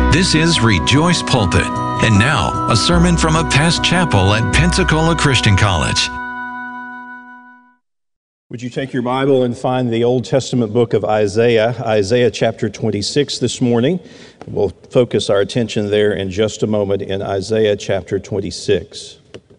This is Rejoice Pulpit. And now, a sermon from a past chapel at Pensacola Christian College. Would you take your Bible and find the Old Testament book of Isaiah chapter 26 this morning. We'll focus our attention there in just a moment in Isaiah chapter 26.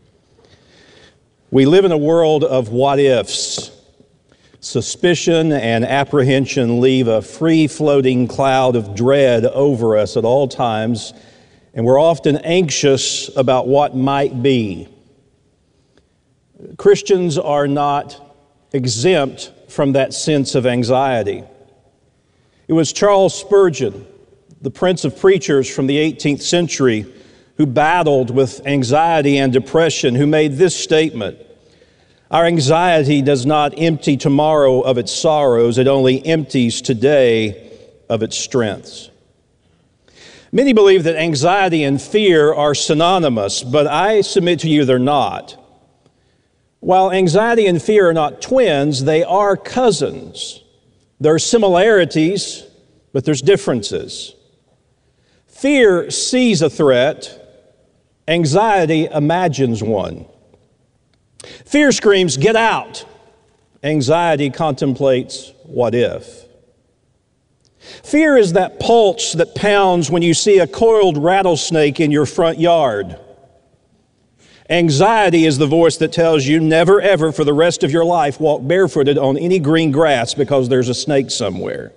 We live in a world of what-ifs. Suspicion and apprehension leave a free-floating cloud of dread over us at all times, and we're often anxious about what might be. Christians are not exempt from that sense of anxiety. It was Charles Spurgeon, the prince of preachers from the 18th century, who battled with anxiety and depression, who made this statement: "Our anxiety does not empty tomorrow of its sorrows, it only empties today of its strengths." Many believe that anxiety and fear are synonymous, but I submit to you they're not. While anxiety and fear are not twins, they are cousins. There are similarities, but there's differences. Fear sees a threat, anxiety imagines one. Fear screams, "Get out!" Anxiety contemplates, "What if?" Fear is that pulse that pounds when you see a coiled rattlesnake in your front yard. Anxiety is the voice that tells you never ever for the rest of your life walk barefooted on any green grass because there's a snake somewhere.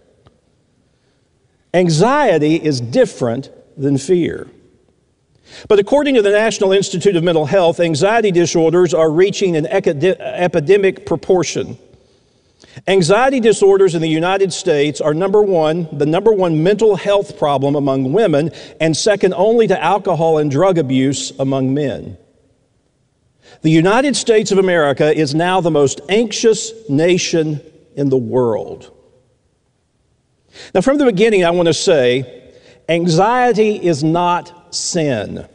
Anxiety is different than fear. But according to the National Institute of Mental Health, anxiety disorders are reaching an epidemic proportion. Anxiety disorders in the United States are the number one mental health problem among women, and second only to alcohol and drug abuse among men. The United States of America is now the most anxious nation in the world. Now, from the beginning, I want to say, anxiety is not sin.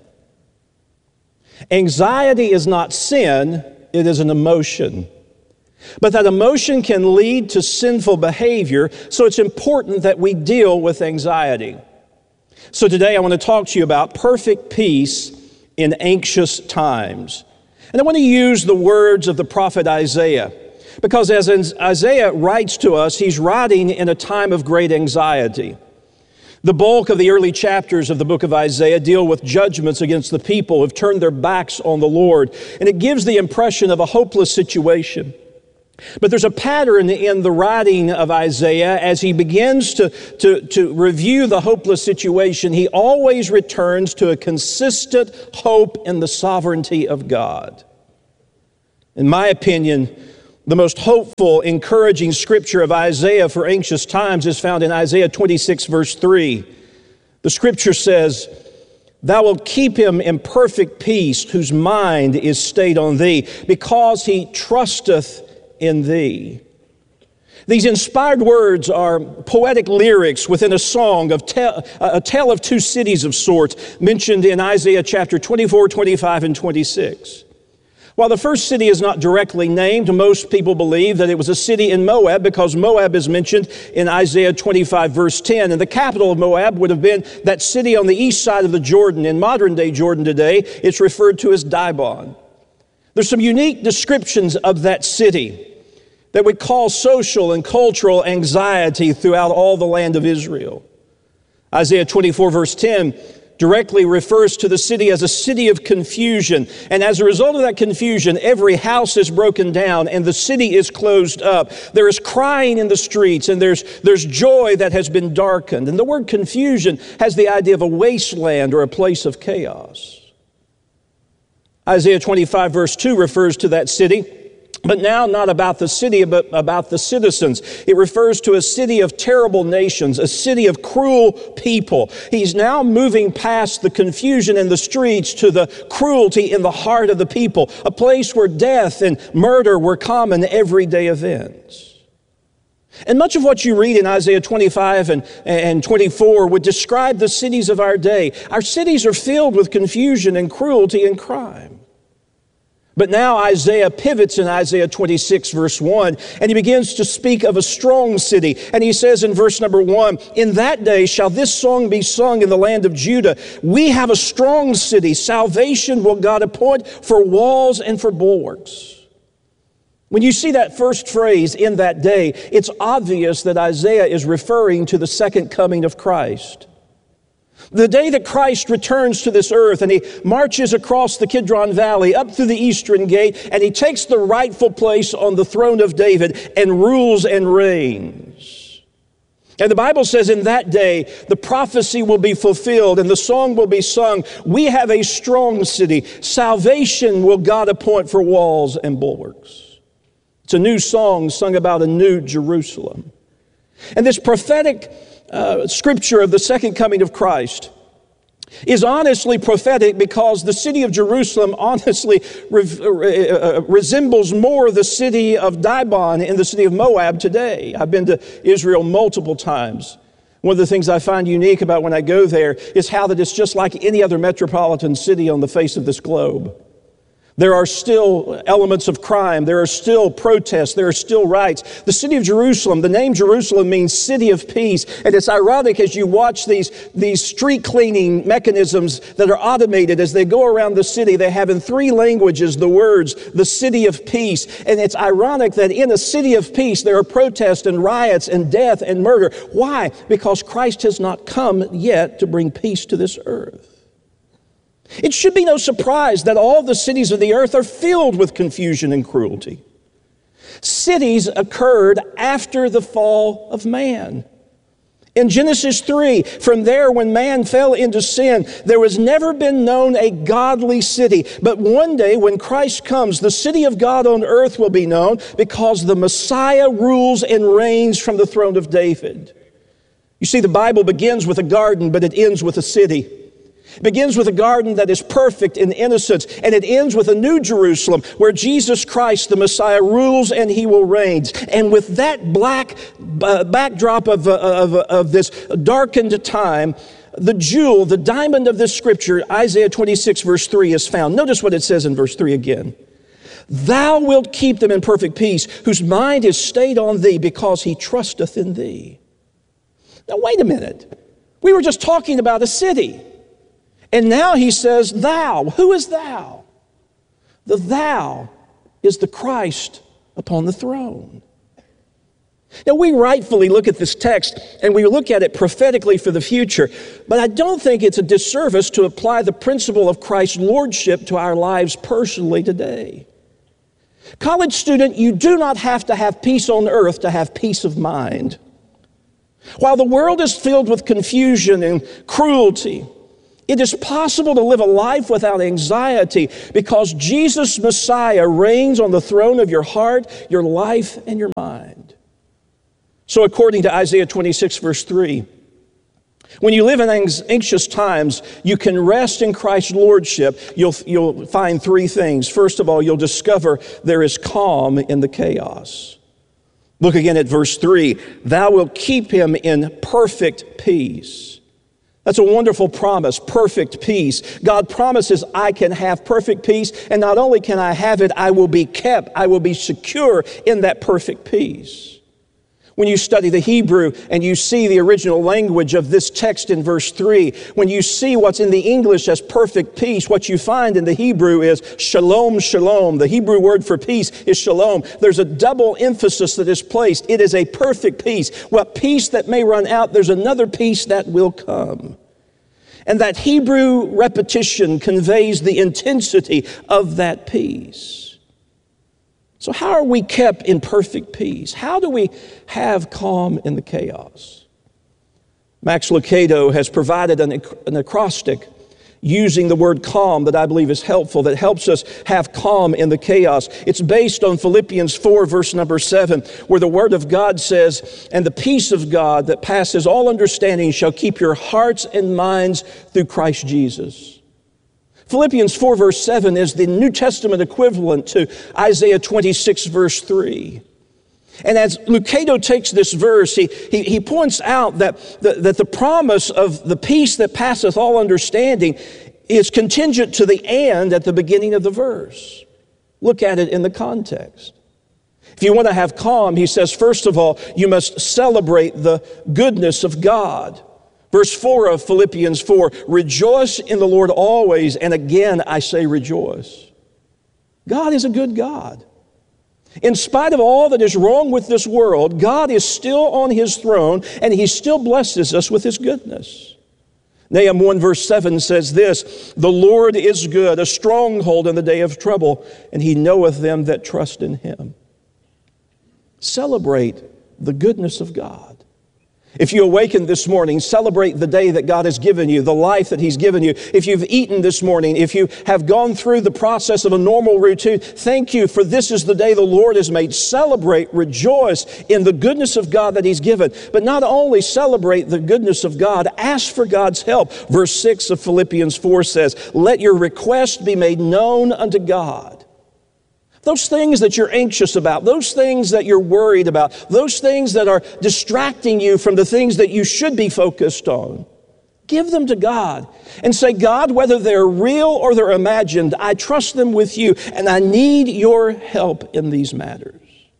Anxiety is not sin, it is an emotion. But that emotion can lead to sinful behavior, so it's important that we deal with anxiety. So today I want to talk to you about perfect peace in anxious times. And I want to use the words of the prophet Isaiah, because as Isaiah writes to us, he's writing in a time of great anxiety. The bulk of the early chapters of the book of Isaiah deal with judgments against the people who have turned their backs on the Lord, and it gives the impression of a hopeless situation. But there's a pattern in the writing of Isaiah. As he begins to review the hopeless situation, he always returns to a consistent hope in the sovereignty of God. In my opinion, the most hopeful, encouraging scripture of Isaiah for anxious times is found in Isaiah 26, verse 3. The scripture says, "Thou wilt keep him in perfect peace, whose mind is stayed on thee, because he trusteth in thee." These inspired words are poetic lyrics within a song of a tale of two cities of sorts mentioned in Isaiah chapter 24, 25, and 26. While the first city is not directly named, most people believe that it was a city in Moab because Moab is mentioned in Isaiah 25, verse 10. And the capital of Moab would have been that city on the east side of the Jordan. In modern-day Jordan today, it's referred to as Dibon. There's some unique descriptions of that city that would cause social and cultural anxiety throughout all the land of Israel. Isaiah 24, verse 10 directly refers to the city as a city of confusion. And as a result of that confusion, every house is broken down and the city is closed up. There is crying in the streets and there's joy that has been darkened. And the word confusion has the idea of a wasteland or a place of chaos. Isaiah 25, verse 2 refers to that city, but now not about the city, but about the citizens. It refers to a city of terrible nations, a city of cruel people. He's now moving past the confusion in the streets to the cruelty in the heart of the people, a place where death and murder were common everyday events. And much of what you read in Isaiah 25 and 24 would describe the cities of our day. Our cities are filled with confusion and cruelty and crime. But now Isaiah pivots in Isaiah 26, verse 1, and he begins to speak of a strong city. And he says in verse number 1, "In that day shall this song be sung in the land of Judah. We have a strong city. Salvation will God appoint for walls and for bulwarks." When you see that first phrase, "in that day," it's obvious that Isaiah is referring to the second coming of Christ. The day that Christ returns to this earth and he marches across the Kidron Valley up through the eastern gate and he takes the rightful place on the throne of David and rules and reigns. And the Bible says in that day the prophecy will be fulfilled and the song will be sung. We have a strong city. Salvation will God appoint for walls and bulwarks. It's a new song sung about a new Jerusalem. And this prophetic scripture of the second coming of Christ is honestly prophetic because the city of Jerusalem honestly resembles more the city of Dibon in the city of Moab today. I've been to Israel multiple times. One of the things I find unique about when I go there is how that it's just like any other metropolitan city on the face of this globe. There are still elements of crime. There are still protests. There are still riots. The city of Jerusalem, the name Jerusalem means city of peace. And it's ironic as you watch these street cleaning mechanisms that are automated as they go around the city. They have in 3 languages the words, the city of peace. And it's ironic that in a city of peace there are protests and riots and death and murder. Why? Because Christ has not come yet to bring peace to this earth. It should be no surprise that all the cities of the earth are filled with confusion and cruelty. Cities occurred after the fall of man. In Genesis 3, from there when man fell into sin, there was never been known a godly city. But one day when Christ comes, the city of God on earth will be known because the Messiah rules and reigns from the throne of David. You see, the Bible begins with a garden, but it ends with a city. It begins with a garden that is perfect in innocence, and it ends with a new Jerusalem where Jesus Christ, the Messiah, rules and he will reign. And with that black backdrop of this darkened time, the jewel, the diamond of this scripture, Isaiah 26, verse 3, is found. Notice what it says in verse 3 again. "Thou wilt keep them in perfect peace, whose mind is stayed on thee, because he trusteth in thee." Now, wait a minute. We were just talking about a city. And now he says, thou. Who is thou? The thou is the Christ upon the throne. Now, we rightfully look at this text and we look at it prophetically for the future, but I don't think it's a disservice to apply the principle of Christ's lordship to our lives personally today. College student, you do not have to have peace on earth to have peace of mind. While the world is filled with confusion and cruelty, it is possible to live a life without anxiety because Jesus Messiah reigns on the throne of your heart, your life, and your mind. So according to Isaiah 26, verse 3, when you live in anxious times, you can rest in Christ's lordship. You'll find 3 things. First of all, you'll discover there is calm in the chaos. Look again at verse 3. Thou wilt keep him in perfect peace. That's a wonderful promise, perfect peace. God promises I can have perfect peace, and not only can I have it, I will be kept, I will be secure in that perfect peace. When you study the Hebrew and you see the original language of this text in verse 3, when you see what's in the English as perfect peace, what you find in the Hebrew is shalom, shalom. The Hebrew word for peace is shalom. There's a double emphasis that is placed. It is a perfect peace. What peace that may run out, there's another peace that will come. And that Hebrew repetition conveys the intensity of that peace. So how are we kept in perfect peace? How do we have calm in the chaos? Max Lucado has provided an acrostic using the word calm that I believe is helpful, that helps us have calm in the chaos. It's based on Philippians 4, verse number 7, where the Word of God says, "And the peace of God that passes all understanding shall keep your hearts and minds through Christ Jesus." Philippians 4, verse 7 is the New Testament equivalent to Isaiah 26, verse 3. And as Lucado takes this verse, he points out that the promise of the peace that passeth all understanding is contingent to the "and" at the beginning of the verse. Look at it in the context. If you want to have calm, he says, first of all, you must celebrate the goodness of God. Verse 4 of Philippians 4, rejoice in the Lord always, and again I say rejoice. God is a good God. In spite of all that is wrong with this world, God is still on his throne, and he still blesses us with his goodness. Nahum 1 verse 7 says this, the Lord is good, a stronghold in the day of trouble, and he knoweth them that trust in him. Celebrate the goodness of God. If you awaken this morning, celebrate the day that God has given you, the life that he's given you. If you've eaten this morning, if you have gone through the process of a normal routine, thank you, for this is the day the Lord has made. Celebrate, rejoice in the goodness of God that he's given. But not only celebrate the goodness of God, ask for God's help. Verse 6 of Philippians 4 says, let your request be made known unto God. Those things that you're anxious about, those things that you're worried about, those things that are distracting you from the things that you should be focused on, give them to God and say, God, whether they're real or they're imagined, I trust them with you and I need your help in these matters.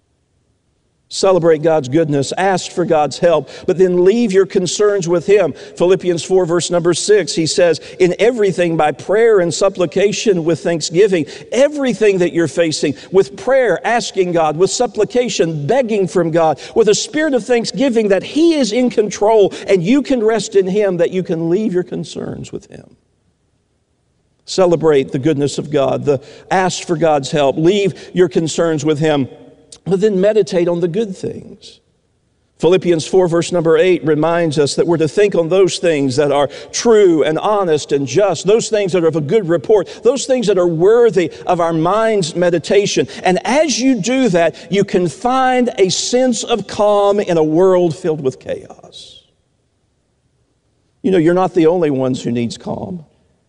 Celebrate God's goodness, ask for God's help, but then leave your concerns with him. Philippians 4 verse number 6, he says, in everything by prayer and supplication with thanksgiving, everything that you're facing with prayer, asking God, with supplication, begging from God, with a spirit of thanksgiving that he is in control and you can rest in him, that you can leave your concerns with him. Celebrate the goodness of God, ask for God's help, leave your concerns with him. But then meditate on the good things. Philippians 4 verse number 8 reminds us that we're to think on those things that are true and honest and just, those things that are of a good report, those things that are worthy of our mind's meditation. And as you do that, you can find a sense of calm in a world filled with chaos. You know, you're not the only ones who needs calm.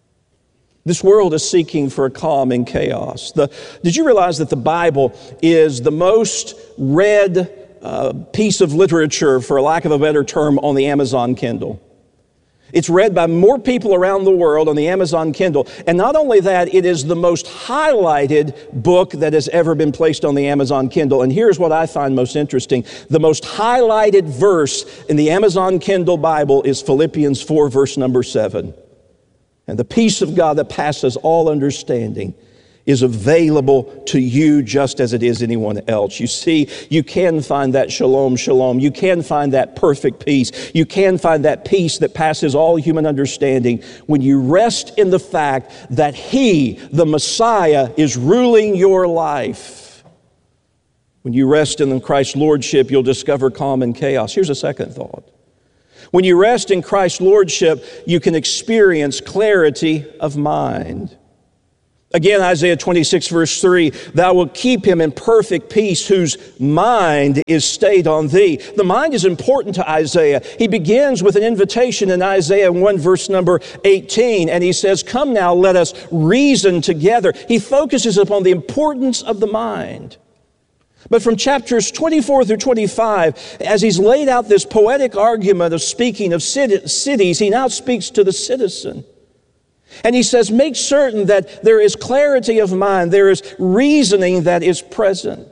This world is seeking for a calm in chaos. Did you realize that the Bible is the most read piece of literature, for lack of a better term, on the Amazon Kindle? It's read by more people around the world on the Amazon Kindle. And not only that, it is the most highlighted book that has ever been placed on the Amazon Kindle. And here's what I find most interesting. The most highlighted verse in the Amazon Kindle Bible is Philippians 4 verse number 7. And the peace of God that passes all understanding is available to you just as it is anyone else. You see, you can find that shalom, shalom. You can find that perfect peace. You can find that peace that passes all human understanding when you rest in the fact that he, the Messiah, is ruling your life. When you rest in Christ's lordship, you'll discover calm in chaos. Here's a second thought. When you rest in Christ's lordship, you can experience clarity of mind. Again, Isaiah 26 verse 3, thou wilt keep him in perfect peace whose mind is stayed on thee. The mind is important to Isaiah. He begins with an invitation in Isaiah 1 verse number 18, and he says, come now, let us reason together. He focuses upon the importance of the mind. But from chapters 24 through 25, as he's laid out this poetic argument of speaking of cities, he now speaks to the citizen. And he says, make certain that there is clarity of mind, there is reasoning that is present.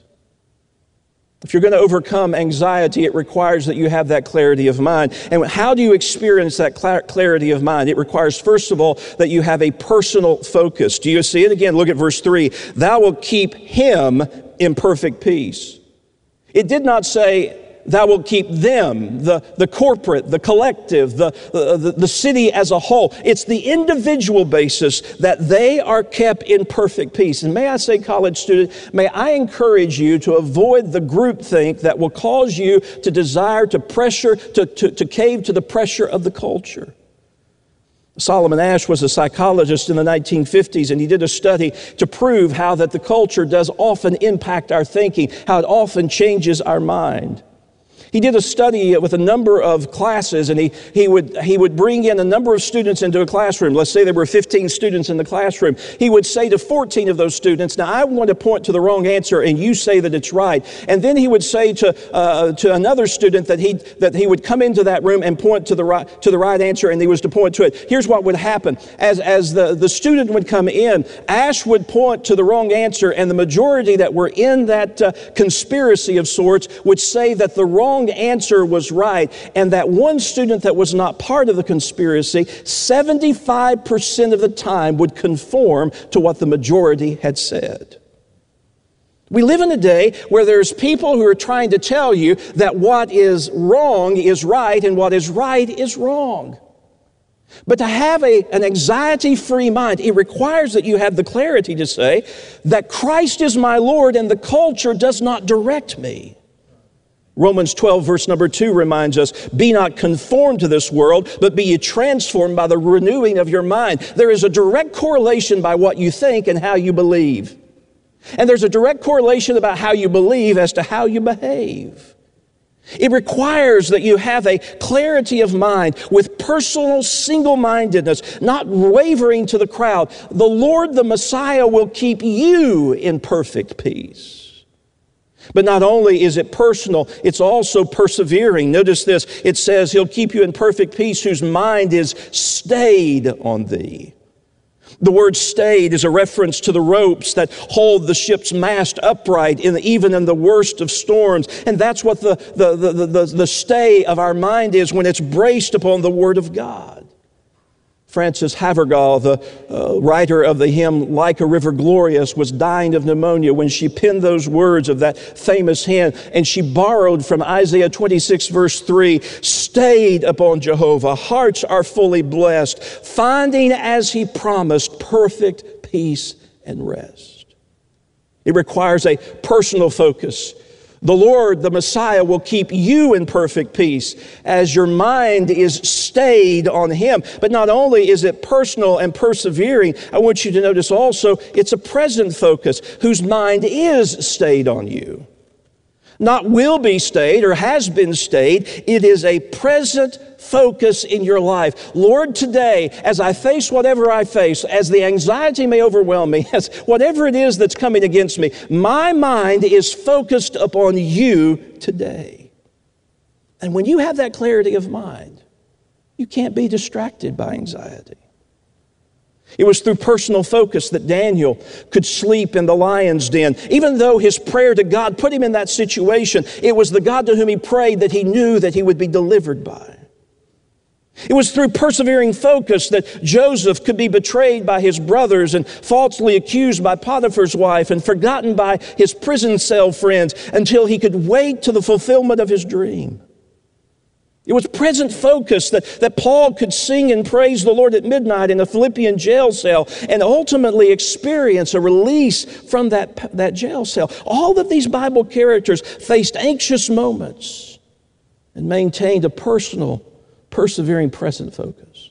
If you're going to overcome anxiety, it requires that you have that clarity of mind. And how do you experience that clarity of mind? It requires, first of all, that you have a personal focus. Do you see it? Again, look at verse 3. Thou wilt keep him in perfect peace. It did not say, thou wilt keep them, the corporate, the collective, the city as a whole. It's the individual basis that they are kept in perfect peace. And may I say, college student, may I encourage you to avoid the groupthink that will cause you to desire to cave to the pressure of the culture. Solomon Asch was a psychologist in the 1950s, and he did a study to prove how that the culture does often impact our thinking, how it often changes our mind. He did a study with a number of classes, and he would bring in a number of students into a classroom. Let's say there were 15 students in the classroom. He would say to 14 of those students, now I want to point to the wrong answer, and you say that it's right. And then he would say to another student that he would come into that room and point to the right answer, and he was to point to it. Here's what would happen. As the student would come in, Ash would point to the wrong answer, and the majority that were in that conspiracy of sorts would say that the wrong answer was right, and that one student that was not part of the conspiracy, 75% of the time would conform to what the majority had said. We live in a day where there's people who are trying to tell you that what is wrong is right and what is right is wrong. But to have an anxiety-free mind, it requires that you have the clarity to say that Christ is my Lord and the culture does not direct me. Romans 12, verse number 2 reminds us, be not conformed to this world, but be ye transformed by the renewing of your mind. There is a direct correlation by what you think and how you believe. And there's a direct correlation about how you believe as to how you behave. It requires that you have a clarity of mind with personal single-mindedness, not wavering to the crowd. The Lord, the Messiah, will keep you in perfect peace. But not only is it personal, it's also persevering. Notice this, it says he'll keep you in perfect peace whose mind is stayed on thee. The word stayed is a reference to the ropes that hold the ship's mast upright even in the worst of storms. And that's what the stay of our mind is when it's braced upon the Word of God. Frances Havergal, the writer of the hymn Like a River Glorious, was dying of pneumonia when she penned those words of that famous hymn, and she borrowed from Isaiah 26 verse 3, stayed upon Jehovah, hearts are fully blessed, finding as he promised perfect peace and rest. It requires a personal focus. The Lord, the Messiah, will keep you in perfect peace as your mind is stayed on Him. But not only is it personal and persevering, I want you to notice also it's a present focus whose mind is stayed on you. Not will be stayed or has been stayed. It is a present focus in your life. Lord, today, as I face whatever I face, as the anxiety may overwhelm me, as whatever it is that's coming against me, my mind is focused upon you today. And when you have that clarity of mind, you can't be distracted by anxiety. It was through personal focus that Daniel could sleep in the lion's den. Even though his prayer to God put him in that situation, it was the God to whom he prayed that he knew that he would be delivered by. It was through persevering focus that Joseph could be betrayed by his brothers and falsely accused by Potiphar's wife and forgotten by his prison cell friends until he could wait to the fulfillment of his dream. It was present focus that Paul could sing and praise the Lord at midnight in a Philippian jail cell and ultimately experience a release from that jail cell. All of these Bible characters faced anxious moments and maintained a personal, persevering present focus.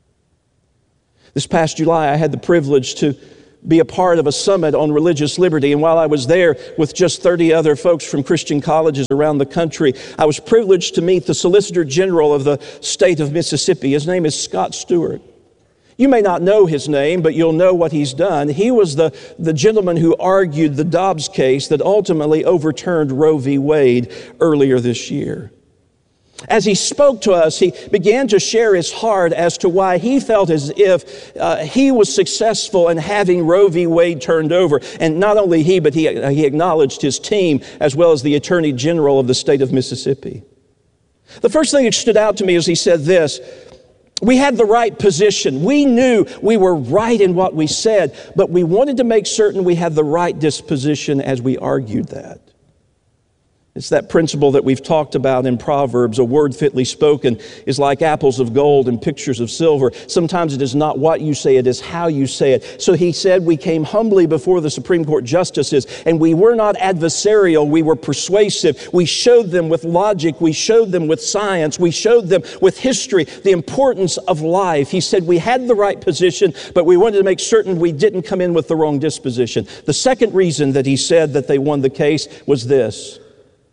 This past July, I had the privilege to be a part of a summit on religious liberty. And while I was there with just 30 other folks from Christian colleges around the country, I was privileged to meet the Solicitor General of the state of Mississippi. His name is Scott Stewart. You may not know his name, but you'll know what he's done. He was the gentleman who argued the Dobbs case that ultimately overturned Roe v. Wade earlier this year. As he spoke to us, he began to share his heart as to why he felt as if he was successful in having Roe v. Wade turned over. And not only he, but he acknowledged his team as well as the Attorney General of the state of Mississippi. The first thing that stood out to me is he said this: we had the right position. We knew we were right in what we said, but we wanted to make certain we had the right disposition as we argued that. It's that principle that we've talked about in Proverbs. A word fitly spoken is like apples of gold and pictures of silver. Sometimes it is not what you say, it is how you say it. So he said we came humbly before the Supreme Court justices, and we were not adversarial, we were persuasive. We showed them with logic, we showed them with science, we showed them with history the importance of life. He said we had the right position, but we wanted to make certain we didn't come in with the wrong disposition. The second reason that he said that they won the case was this: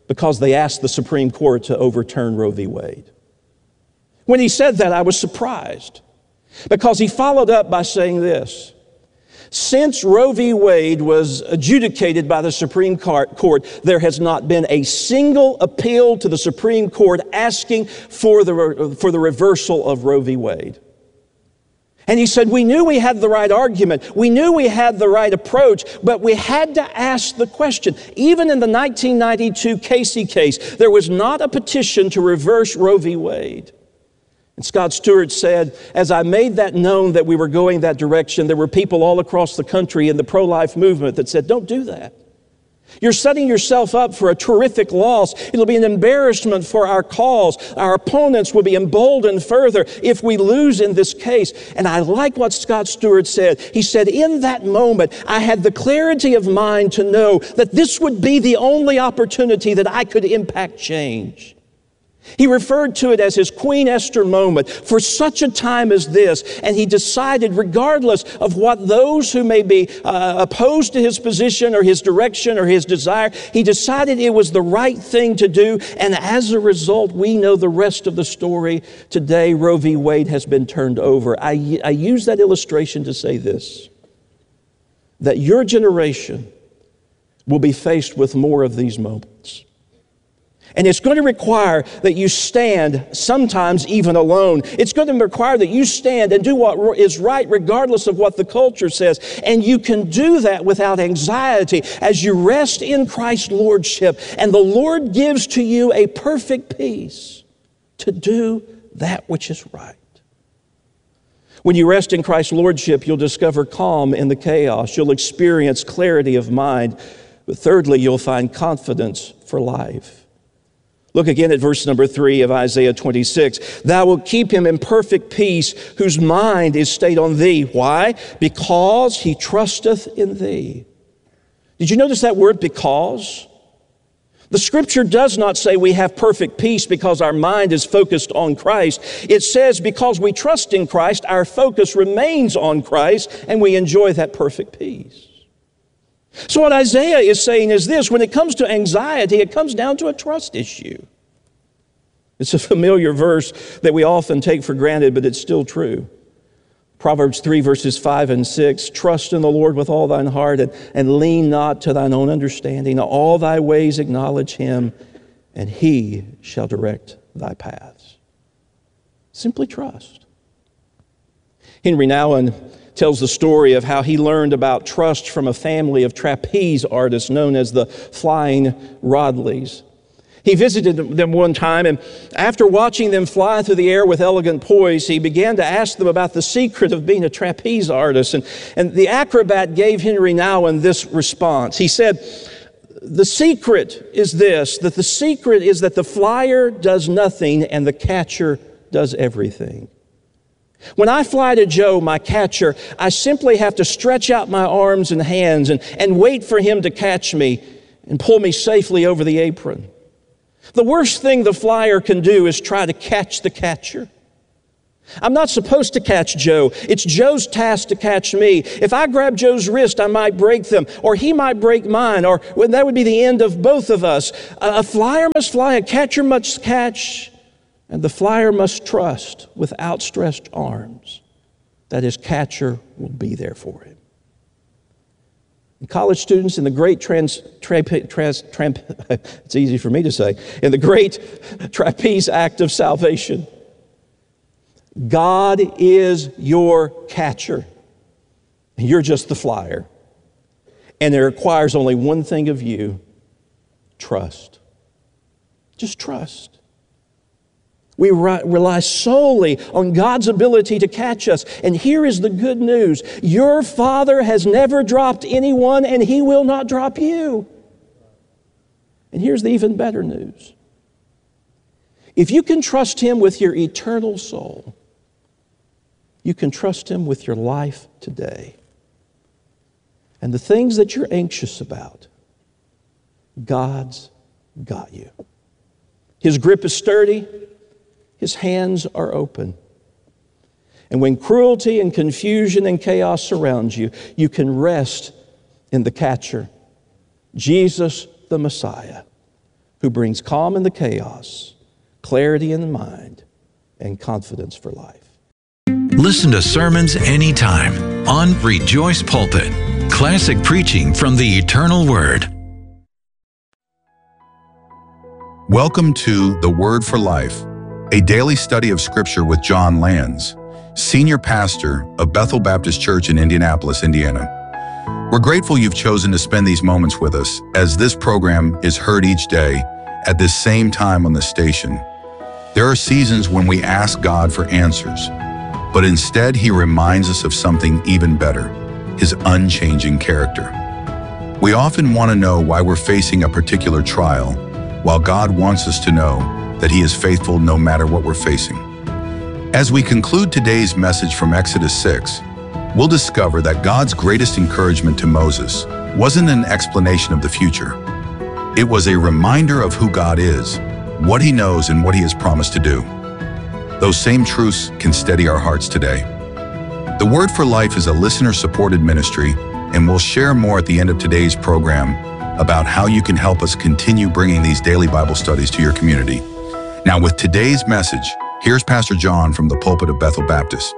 because they asked the Supreme Court to overturn Roe v. Wade. When he said that, I was surprised, because he followed up by saying this: since Roe v. Wade was adjudicated by the Supreme Court, there has not been a single appeal to the Supreme Court asking for the reversal of Roe v. Wade. And he said, we knew we had the right argument. We knew we had the right approach, but we had to ask the question. Even in the 1992 Casey case, there was not a petition to reverse Roe v. Wade. And Scott Stewart said, as I made that known that we were going that direction, there were people all across the country in the pro-life movement that said, don't do that. You're setting yourself up for a terrific loss. It'll be an embarrassment for our cause. Our opponents will be emboldened further if we lose in this case. And I like what Scott Stewart said. He said, in that moment, I had the clarity of mind to know that this would be the only opportunity that I could impact change. He referred to it as his Queen Esther moment for such a time as this, and he decided, regardless of what those who may be opposed to his position or his direction or his desire, he decided it was the right thing to do, and as a result, we know the rest of the story. Today, Roe v. Wade has been turned over. I use that illustration to say this, that your generation will be faced with more of these moments. And it's going to require that you stand, sometimes even alone. It's going to require that you stand and do what is right regardless of what the culture says. And you can do that without anxiety as you rest in Christ's lordship. And the Lord gives to you a perfect peace to do that which is right. When you rest in Christ's lordship, you'll discover calm in the chaos. You'll experience clarity of mind. But thirdly, you'll find confidence for life. Look again at verse number 3 of Isaiah 26. Thou wilt keep him in perfect peace, whose mind is stayed on thee. Why? Because he trusteth in thee. Did you notice that word, because? The scripture does not say we have perfect peace because our mind is focused on Christ. It says because we trust in Christ, our focus remains on Christ, and we enjoy that perfect peace. So what Isaiah is saying is this: when it comes to anxiety, it comes down to a trust issue. It's a familiar verse that we often take for granted, but it's still true. Proverbs 3 verses 5 and 6, trust in the Lord with all thine heart and lean not to thine own understanding. All thy ways acknowledge him, and he shall direct thy paths. Simply trust. Henry Nouwen tells the story of how he learned about trust from a family of trapeze artists known as the Flying Rodleys. He visited them one time, and after watching them fly through the air with elegant poise, he began to ask them about the secret of being a trapeze artist. And the acrobat gave Henry Nouwen this response. He said, the secret is this, that the secret is that the flyer does nothing and the catcher does everything. When I fly to Joe, my catcher, I simply have to stretch out my arms and hands and wait for him to catch me and pull me safely over the apron. The worst thing the flyer can do is try to catch the catcher. I'm not supposed to catch Joe. It's Joe's task to catch me. If I grab Joe's wrist, I might break them, or he might break mine, or that would be the end of both of us. A flyer must fly, a catcher must catch. And the flyer must trust with outstretched arms that his catcher will be there for him. And college students, in the great it's easy for me to say, in the great trapeze act of salvation, God is your catcher. You're just the flyer. And it requires only one thing of you: trust. Just trust. We rely solely on God's ability to catch us. And here is the good news. Your Father has never dropped anyone, and He will not drop you. And here's the even better news. If you can trust Him with your eternal soul, you can trust Him with your life today. And the things that you're anxious about, God's got you. His grip is sturdy. His hands are open. And when cruelty and confusion and chaos surround you, you can rest in the catcher, Jesus the Messiah, who brings calm in the chaos, clarity in the mind, and confidence for life. Listen to sermons anytime on Rejoice Pulpit. Classic preaching from the eternal Word. Welcome to The Word for Life, a daily study of Scripture with John Lands, Senior Pastor of Bethel Baptist Church in Indianapolis, Indiana. We're grateful you've chosen to spend these moments with us, as this program is heard each day at this same time on the station. There are seasons when we ask God for answers, but instead He reminds us of something even better, His unchanging character. We often want to know why we're facing a particular trial, while God wants us to know that He is faithful no matter what we're facing. As we conclude today's message from Exodus 6, we'll discover that God's greatest encouragement to Moses wasn't an explanation of the future. It was a reminder of who God is, what He knows, and what He has promised to do. Those same truths can steady our hearts today. The Word for Life is a listener-supported ministry, and we'll share more at the end of today's program about how you can help us continue bringing these daily Bible studies to your community. Now, with today's message, here's Pastor John from the pulpit of Bethel Baptist.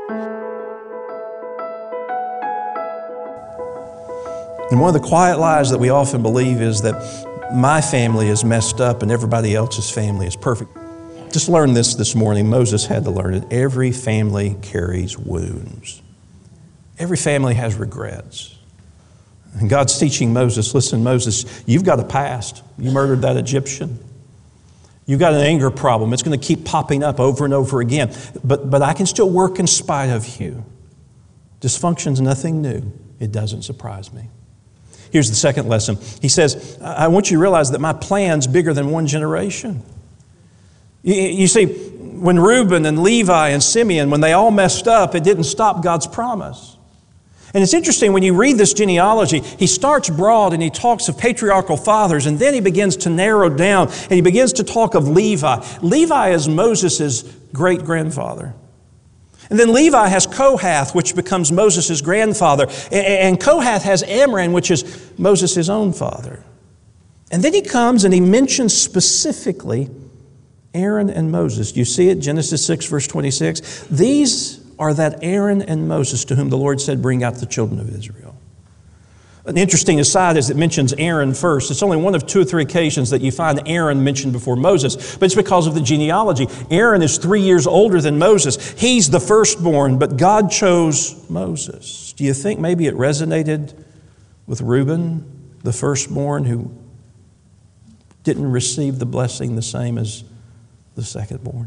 And one of the quiet lies that we often believe is that my family is messed up and everybody else's family is perfect. Just learn this morning. Moses had to learn it. Every family carries wounds. Every family has regrets. And God's teaching Moses, listen, Moses, you've got a past. You murdered that Egyptian. You've got an anger problem. It's going to keep popping up over and over again. But I can still work in spite of you. Dysfunction's nothing new. It doesn't surprise me. Here's the second lesson. He says, I want you to realize that my plan's bigger than one generation. You see, when Reuben and Levi and Simeon, when they all messed up, it didn't stop God's promise. And it's interesting, when you read this genealogy, he starts broad and he talks of patriarchal fathers, and then he begins to narrow down and he begins to talk of Levi. Levi is Moses' great-grandfather. And then Levi has Kohath, which becomes Moses' grandfather. And Kohath has Amram, which is Moses' own father. And then he comes and he mentions specifically Aaron and Moses. Do you see it? Genesis 6, verse 26. These are that Aaron and Moses to whom the Lord said, bring out the children of Israel. An interesting aside is it mentions Aaron first. It's only one of 2 or 3 occasions that you find Aaron mentioned before Moses, but it's because of the genealogy. Aaron is 3 years older than Moses. He's the firstborn, but God chose Moses. Do you think maybe it resonated with Reuben, the firstborn, who didn't receive the blessing the same as the secondborn?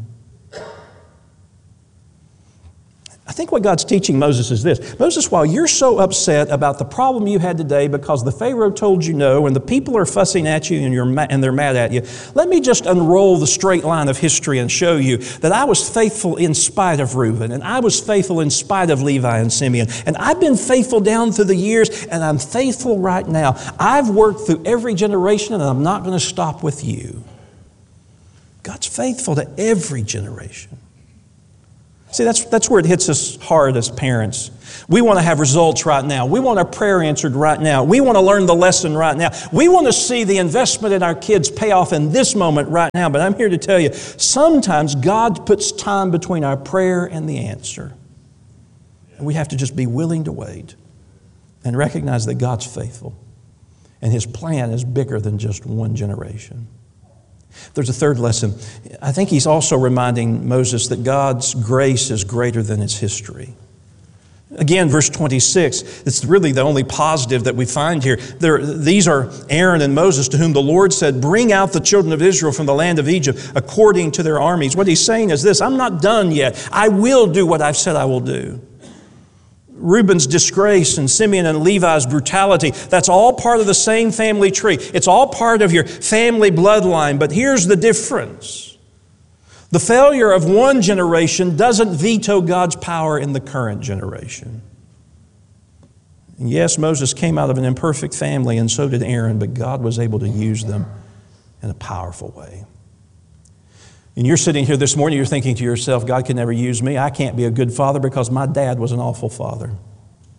I think what God's teaching Moses is this. Moses, while you're so upset about the problem you had today because the Pharaoh told you no and the people are fussing at you and they're mad at you, let me just unroll the straight line of history and show you that I was faithful in spite of Reuben, and I was faithful in spite of Levi and Simeon, and I've been faithful down through the years, and I'm faithful right now. I've worked through every generation, and I'm not going to stop with you. God's faithful to every generation. See, that's where it hits us hard as parents. We want to have results right now. We want our prayer answered right now. We want to learn the lesson right now. We want to see the investment in our kids pay off in this moment right now. But I'm here to tell you, sometimes God puts time between our prayer and the answer. And we have to just be willing to wait and recognize that God's faithful. And His plan is bigger than just one generation. There's a third lesson. I think he's also reminding Moses that God's grace is greater than its history. Again, verse 26, it's really the only positive that we find here. These are Aaron and Moses to whom the Lord said, bring out the children of Israel from the land of Egypt according to their armies. What he's saying is this, I'm not done yet. I will do what I've said I will do. Reuben's disgrace and Simeon and Levi's brutality, that's all part of the same family tree. It's all part of your family bloodline. But here's the difference. The failure of one generation doesn't veto God's power in the current generation. And yes, Moses came out of an imperfect family, and so did Aaron, but God was able to use them in a powerful way. And you're sitting here this morning, you're thinking to yourself, God can never use me. I can't be a good father because my dad was an awful father.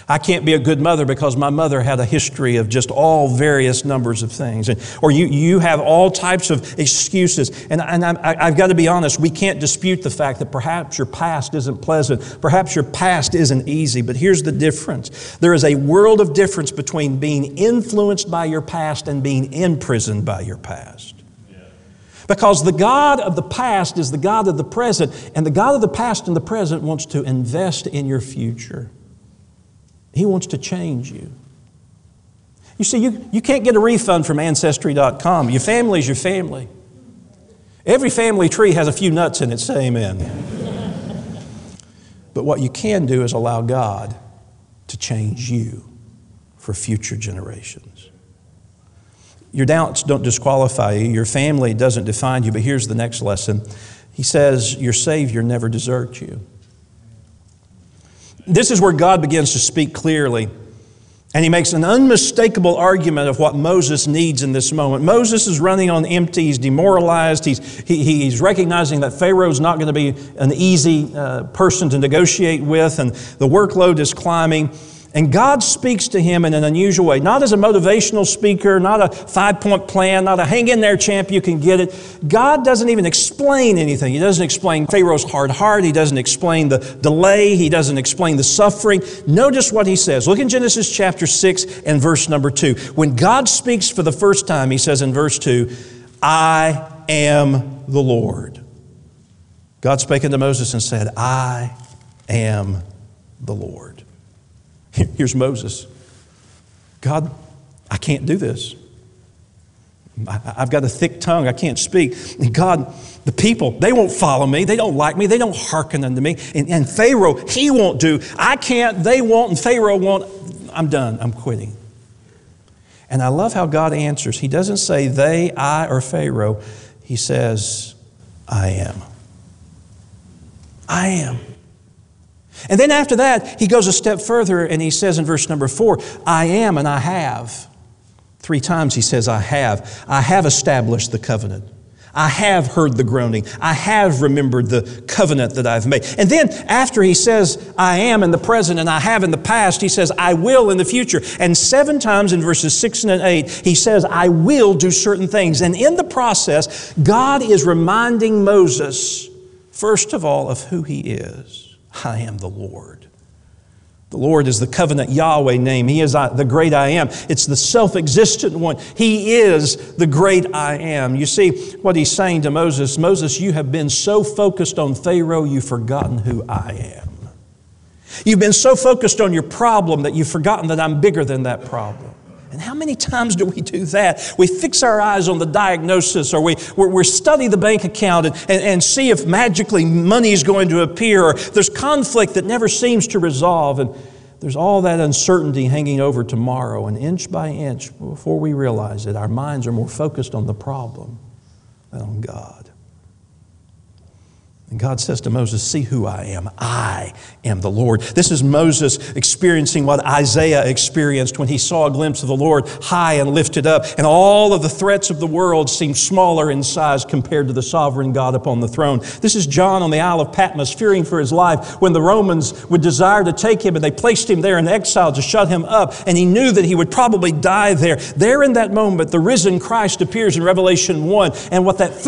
I can't be a good mother because my mother had a history of just all various numbers of things. Or you have all types of excuses. And I've got to be honest, we can't dispute the fact that perhaps your past isn't pleasant. Perhaps your past isn't easy. But here's the difference. There is a world of difference between being influenced by your past and being imprisoned by your past. Because the God of the past is the God of the present, and the God of the past and the present wants to invest in your future. He wants to change you. You see, you can't get a refund from Ancestry.com. Your family is your family. Every family tree has a few nuts in it, say amen. But what you can do is allow God to change you for future generations. Your doubts don't disqualify you. Your family doesn't define you. But here's the next lesson. He says, your Savior never deserts you. This is where God begins to speak clearly. And He makes an unmistakable argument of what Moses needs in this moment. Moses is running on empty. He's demoralized. He's recognizing that Pharaoh's not going to be an easy person to negotiate with, and the workload is climbing. And God speaks to him in an unusual way, not as a motivational speaker, not a 5-point plan, not a hang in there, champ, you can get it. God doesn't even explain anything. He doesn't explain Pharaoh's hard heart. He doesn't explain the delay. He doesn't explain the suffering. Notice what He says. Look in Genesis chapter 6 and verse number 2. When God speaks for the first time, He says in verse 2, I am the Lord. God spake unto Moses and said, I am the Lord. Here's Moses. God, I can't do this. I've got a thick tongue. I can't speak. And God, the people, they won't follow me. They don't like me. They don't hearken unto me. And Pharaoh, he won't do. I can't, they won't, and Pharaoh won't. I'm done. I'm quitting. And I love how God answers. He doesn't say they, I, or Pharaoh. He says, I am. I am. And then after that, He goes a step further and He says in verse number 4, I am and I have. 3 times He says, I have. I have established the covenant. I have heard the groaning. I have remembered the covenant that I've made. And then after He says, I am in the present and I have in the past, He says, I will in the future. And 7 times in verses 6 and 8, He says, I will do certain things. And in the process, God is reminding Moses, first of all, of who He is. I am the Lord. The Lord is the covenant Yahweh name. He is the great I am. It's the self-existent one. He is the great I am. You see what He's saying to Moses, Moses, you have been so focused on Pharaoh, you've forgotten who I am. You've been so focused on your problem that you've forgotten that I'm bigger than that problem. And how many times do we do that? We fix our eyes on the diagnosis, or we study the bank account and see if magically money is going to appear, or there's conflict that never seems to resolve, and there's all that uncertainty hanging over tomorrow. And inch by inch, before we realize it, our minds are more focused on the problem than on God. And God says to Moses, see who I am. I am the Lord. This is Moses experiencing what Isaiah experienced when he saw a glimpse of the Lord high and lifted up, and all of the threats of the world seemed smaller in size compared to the sovereign God upon the throne. This is John on the Isle of Patmos, fearing for his life when the Romans would desire to take him, and they placed him there in exile to shut him up, and he knew that he would probably die there. There in that moment, the risen Christ appears in Revelation 1, and what that